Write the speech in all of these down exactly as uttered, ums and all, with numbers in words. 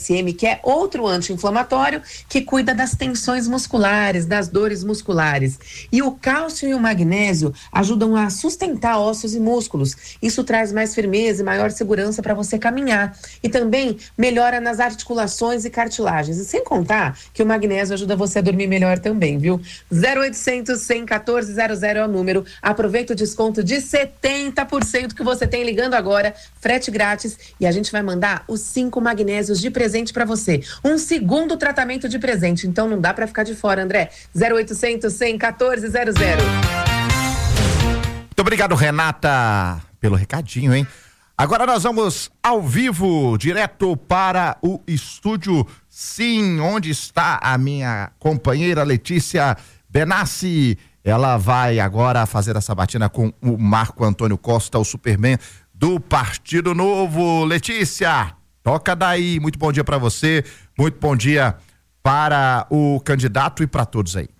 M, que é outro anti-inflamatório que cuida das tensões musculares, das dores musculares. E o cálcio e o magnésio ajudam a sustentar ossos e músculos. Isso traz mais firmeza e maior segurança para você caminhar. E também melhora nas articulações e cartilagens. E sem contar que o magnésio ajuda você a dormir melhor também, viu? zero oitocentos, cem, quatorze zero zero é o número. Aproveita o desconto de setenta por cento que você tem ligando agora. Frete grátis. E a gente vai mandar os cinco magnésios de presente para você. Um segundo tratamento de presente. Então não dá para ficar de fora, André. zero oitocentos, cem, quatorze zero zero. Muito obrigado, Renata, pelo recadinho, hein? Agora nós vamos ao vivo, direto para o estúdio Sim, onde está a minha companheira Letícia Benassi. Ela vai agora fazer essa sabatina com o Marco Antônio Costa, o Superman do Partido Novo. Letícia, toca daí. Muito bom dia para você, muito bom dia para o candidato e para todos aí.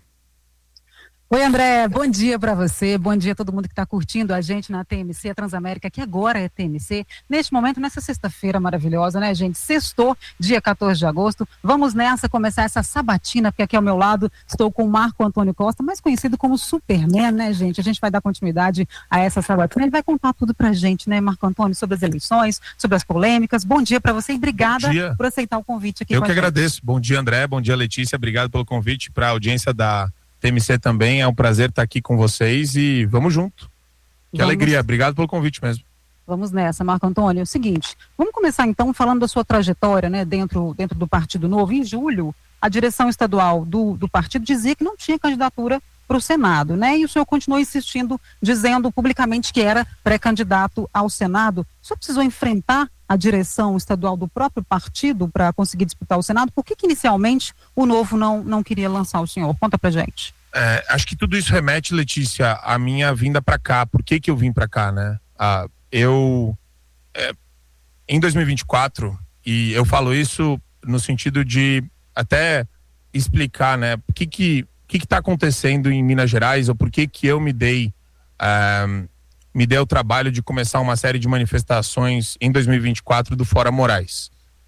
Oi, André, bom dia para você, bom dia a todo mundo que está curtindo a gente na T M C, a Transamérica, que agora é T M C, neste momento, nessa sexta-feira maravilhosa, né, gente? Sextou, dia quatorze de agosto, vamos nessa começar essa sabatina, porque aqui ao meu lado estou com o Marco Antônio Costa, mais conhecido como Superman, né, gente? A gente vai dar continuidade a essa sabatina, ele vai contar tudo pra gente, né, Marco Antônio, sobre as eleições, sobre as polêmicas. Bom dia para você e obrigada por aceitar o convite aqui. Eu que agradeço, bom dia, André, bom dia, Letícia, obrigado pelo convite, para a audiência da T M C também, é um prazer estar aqui com vocês e vamos junto. Que vamos. Alegria, obrigado pelo convite mesmo. Vamos nessa, Marco Antônio. É o seguinte, vamos começar então falando da sua trajetória, né, dentro, dentro do Partido Novo. Em julho, a direção estadual do, do partido dizia que não tinha candidatura para o Senado, né? E o senhor continuou insistindo, dizendo publicamente que era pré-candidato ao Senado. O senhor precisou enfrentar a direção estadual do próprio partido para conseguir disputar o Senado? Por que que inicialmente o Novo não, não queria lançar o senhor? Conta pra gente. É, acho que tudo isso remete, Letícia, à minha vinda para cá. Por que que eu vim para cá, né? Ah, eu, é, em dois mil e vinte e quatro, e eu falo isso no sentido de até explicar, né? O que que O que está acontecendo em Minas Gerais, ou por que que eu me dei uh, me dei o trabalho de começar uma série de manifestações em dois mil e vinte e quatro do Fora Moraes.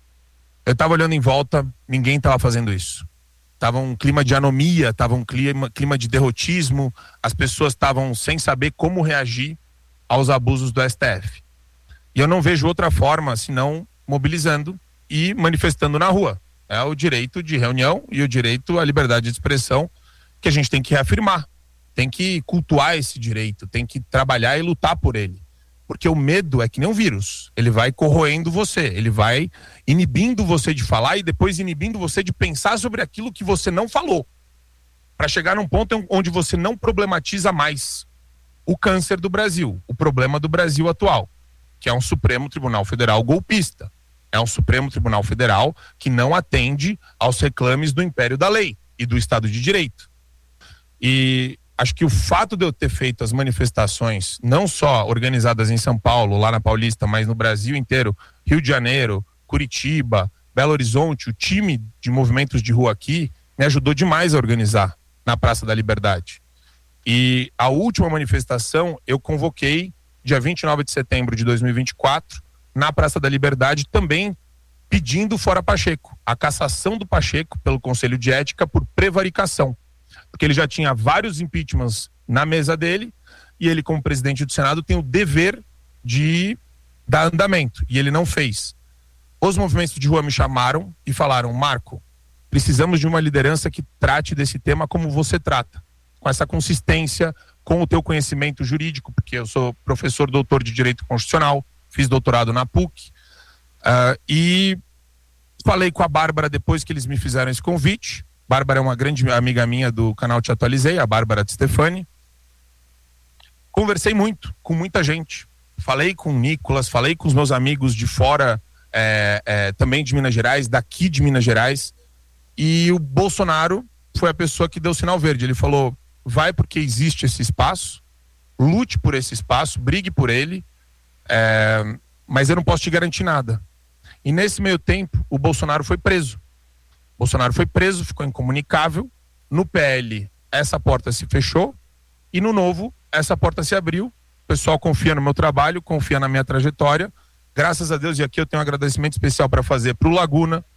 Eu estava olhando em volta, ninguém estava fazendo isso. Tava um clima de anomia, tava um clima, clima de derrotismo, as pessoas estavam sem saber como reagir aos abusos do S T F. E eu não vejo outra forma senão mobilizando e manifestando na rua. É o direito de reunião e o direito à liberdade de expressão que a gente tem que reafirmar, tem que cultuar esse direito, tem que trabalhar e lutar por ele, porque o medo é que nem um vírus, ele vai corroendo você, ele vai inibindo você de falar e depois inibindo você de pensar sobre aquilo que você não falou, para chegar num ponto onde você não problematiza mais o câncer do Brasil, o problema do Brasil atual, que é um Supremo Tribunal Federal golpista, é um Supremo Tribunal Federal que não atende aos reclames do império da lei e do Estado de Direito. E acho que o fato de eu ter feito as manifestações, não só organizadas em São Paulo, lá na Paulista, mas no Brasil inteiro, Rio de Janeiro, Curitiba, Belo Horizonte, o time de movimentos de rua aqui me ajudou demais a organizar na Praça da Liberdade. E a última manifestação eu convoquei dia vinte e nove de setembro de dois mil e vinte e quatro, na Praça da Liberdade, também pedindo fora Pacheco, a cassação do Pacheco pelo Conselho de Ética por prevaricação. Porque ele já tinha vários impeachments na mesa dele e ele, como presidente do Senado, tem o dever de dar andamento, e ele não fez. Os movimentos de rua me chamaram e falaram: Marco, precisamos de uma liderança que trate desse tema como você trata, com essa consistência, com o teu conhecimento jurídico, porque eu sou professor doutor de Direito Constitucional, fiz doutorado na P U C, uh, e falei com a Bárbara depois que eles me fizeram esse convite. Bárbara é uma grande amiga minha do canal Te Atualizei, a Bárbara de Stefani. Conversei muito com muita gente. Falei com o Nicolas, falei com os meus amigos de fora, é, é, também de Minas Gerais, daqui de Minas Gerais. E o Bolsonaro foi a pessoa que deu o sinal verde. Ele falou: vai porque existe esse espaço, lute por esse espaço, brigue por ele, é, mas eu não posso te garantir nada. E nesse meio tempo, o Bolsonaro foi preso. Bolsonaro foi preso, ficou incomunicável. No P L, essa porta se fechou. E no Novo, essa porta se abriu. O pessoal confia no meu trabalho, confia na minha trajetória. Graças a Deus, e aqui eu tenho um agradecimento especial para fazer para o Laguna,